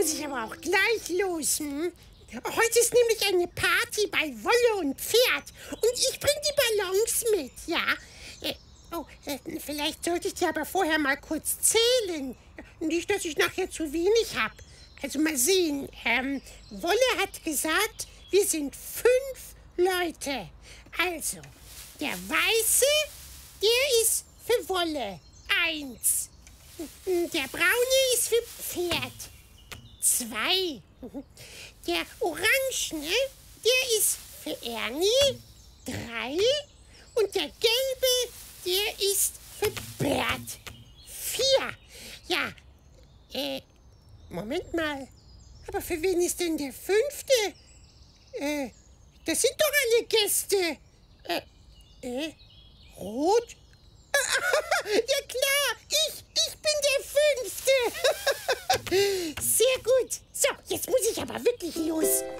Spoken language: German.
muss ich aber auch gleich los. Heute ist nämlich eine Party bei Wolle und Pferd. Und ich bringe die Ballons mit, ja. Vielleicht sollte ich die aber vorher mal kurz zählen. Nicht, dass ich nachher zu wenig habe. Also mal sehen. Wolle hat gesagt, wir sind 5 Leute. Also, der Weiße, der ist für Wolle 1. Der Braune ist für Pferd 2. Der Orangene, der ist für Ernie 3. Und der Gelbe, der ist für Bert 4. Ja, Moment mal. Aber für wen ist denn der 5.? Das sind doch alle Gäste. Rot? Ja klar, ich bin der 5. Sehr gut. So, jetzt muss ich aber wirklich los.